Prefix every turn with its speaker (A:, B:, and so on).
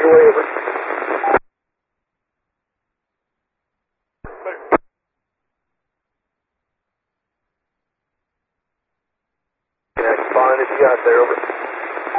A: your way, over. Fine if you got there, over.